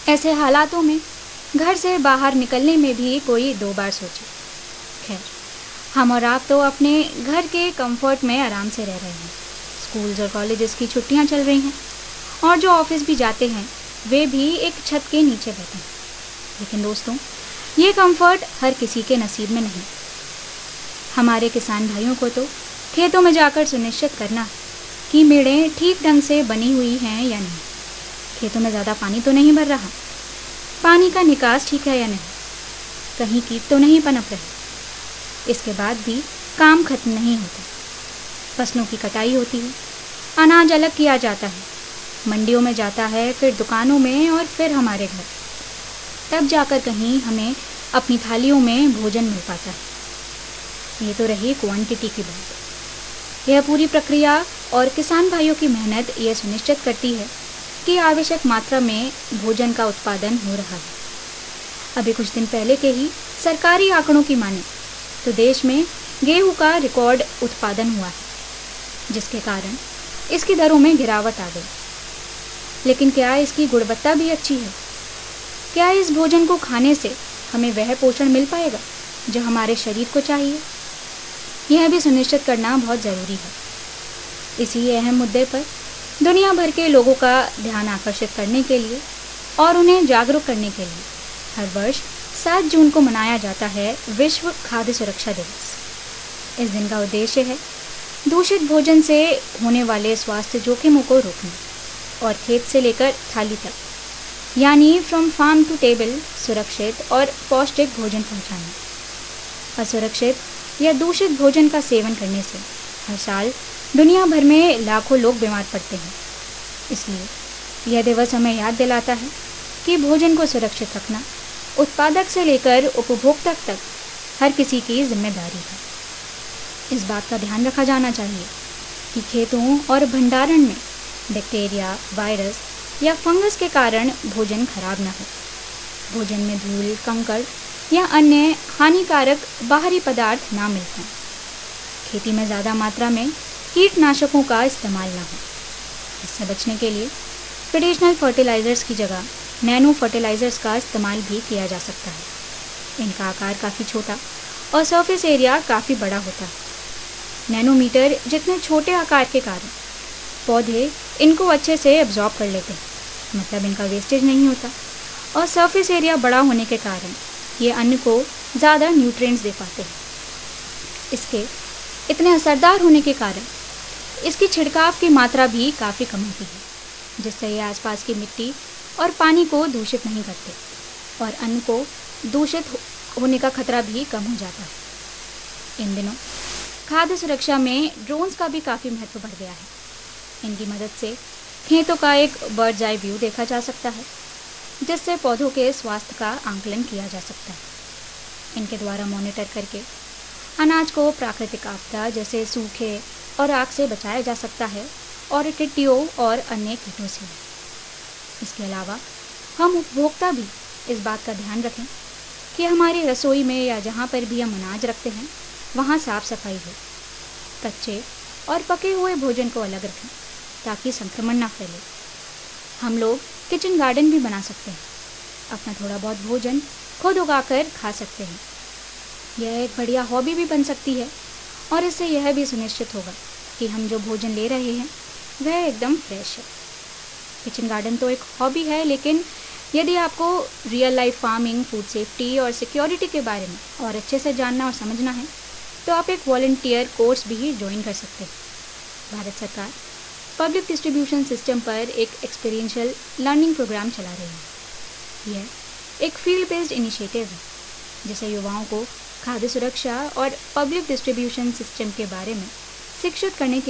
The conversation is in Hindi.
ऐसे हालातों में घर से बाहर निकलने में भी कोई दो बार सोचे। खैर, हम और आप तो अपने घर के कंफर्ट में आराम से रह रहे हैं। स्कूल्स और कॉलेजेस की छुट्टियां चल रही हैं और जो ऑफिस भी जाते हैं वे भी एक छत के नीचे बैठे हैं। लेकिन दोस्तों, ये कंफर्ट हर किसी के नसीब में नहीं। हमारे किसान भाइयों को तो खेतों में जाकर सुनिश्चित करना कि मेड़ें ठीक ढंग से बनी हुई हैं या नहीं, खेतों में ज़्यादा पानी तो नहीं भर रहा, पानी का निकास ठीक है या नहीं, कहीं कीट तो नहीं पनप रहे। इसके बाद भी काम खत्म नहीं होता। फसलों की कटाई होती है, अनाज अलग किया जाता है, मंडियों में जाता है, फिर दुकानों में और फिर हमारे घर, तब जाकर कहीं हमें अपनी थालियों में भोजन मिल पाता है। ये तो रही क्वांटिटी की बात। यह पूरी प्रक्रिया और किसान भाइयों की मेहनत यह सुनिश्चित करती है कि आवश्यक मात्रा में भोजन का उत्पादन हो रहा है। अभी कुछ दिन पहले के ही सरकारी आंकड़ों की माने तो देश में गेहूं का रिकॉर्ड उत्पादन हुआ है, जिसके कारण इसकी दरों में गिरावट आ गई। लेकिन क्या इसकी गुणवत्ता भी अच्छी है? क्या इस भोजन को खाने से हमें वह पोषण मिल पाएगा जो हमारे शरीर को चाहिए? यह भी सुनिश्चित करना बहुत ज़रूरी है। इसी अहम मुद्दे पर दुनिया भर के लोगों का ध्यान आकर्षित करने के लिए और उन्हें जागरूक करने के लिए हर वर्ष 7 जून को मनाया जाता है विश्व खाद्य सुरक्षा दिवस। इस दिन का उद्देश्य है दूषित भोजन से होने वाले स्वास्थ्य जोखिमों को रोकना और खेत से लेकर थाली तक, यानी फ्रॉम फार्म टू टेबल, सुरक्षित और पौष्टिक भोजन पहुंचाना। असुरक्षित या दूषित भोजन का सेवन करने से हर साल दुनिया भर में लाखों लोग बीमार पड़ते हैं। इसलिए यह दिवस हमें याद दिलाता है कि भोजन को सुरक्षित रखना उत्पादक से लेकर उपभोक्ता तक हर किसी की जिम्मेदारी है। इस बात का ध्यान रखा जाना चाहिए कि खेतों और भंडारण में बैक्टीरिया, वायरस या फंगस के कारण भोजन खराब न हो। भोजन में धूल, कंकड़ या अन्य हानिकारक बाहरी पदार्थ ना मिल पाएं। खेती में ज़्यादा मात्रा में कीटनाशकों का इस्तेमाल ना हो। इससे बचने के लिए ट्रेडिशनल फर्टिलाइज़र्स की जगह नैनो फर्टिलाइज़र्स का इस्तेमाल भी किया जा सकता है। इनका आकार काफ़ी छोटा और सरफेस एरिया काफ़ी बड़ा होता है। नैनोमीटर जितने छोटे आकार के कारण पौधे इनको अच्छे से एब्जॉर्ब कर लेते हैं, मतलब इनका वेस्टेज नहीं होता, और सरफेस एरिया बड़ा होने के कारण ये अन्न को ज़्यादा न्यूट्रिएंट्स दे पाते हैं। इसके इतने असरदार होने के कारण इसकी छिड़काव की मात्रा भी काफ़ी कम होती है, जिससे ये आसपास की मिट्टी और पानी को दूषित नहीं करते और अन्न को दूषित होने का खतरा भी कम हो जाता है। इन दिनों खाद्य सुरक्षा में ड्रोन्स का भी काफ़ी महत्व बढ़ गया है। इनकी मदद से खेतों का एक बर्ड्स आई व्यू देखा जा सकता है, जिससे पौधों के स्वास्थ्य का आंकलन किया जा सकता है। इनके द्वारा मॉनिटर करके अनाज को प्राकृतिक आपदा जैसे सूखे और आग से बचाया जा सकता है और टिड्डियों और अन्य कीटों से। इसके अलावा हम उपभोक्ता भी इस बात का ध्यान रखें कि हमारी रसोई में या जहाँ पर भी हम अनाज रखते हैं वहाँ साफ सफाई हो। कच्चे और पके हुए भोजन को अलग रखें ताकि संक्रमण ना फैले। हम लोग किचन गार्डन भी बना सकते हैं, अपना थोड़ा बहुत भोजन खुद उगाकर खा सकते हैं। यह एक बढ़िया हॉबी भी बन सकती है और इससे यह भी सुनिश्चित होगा कि हम जो भोजन ले रहे हैं वह एकदम फ्रेश है। किचन गार्डन तो एक हॉबी है, लेकिन यदि आपको real life farming, food safety और सिक्योरिटी के बारे में और अच्छे से जानना और समझना है तो आप एक वॉलंटियर कोर्स भी ज्वाइन कर सकते हैं। भारत सरकार पब्लिक डिस्ट्रीब्यूशन सिस्टम पर एक एक्सपीरियंशियल लर्निंग प्रोग्राम चला रही है। यह एक फील्ड बेस्ड इनिशिएटिव है जिसे युवाओं को खाद्य सुरक्षा और पब्लिक डिस्ट्रीब्यूशन सिस्टम के बारे में शिक्षित करने के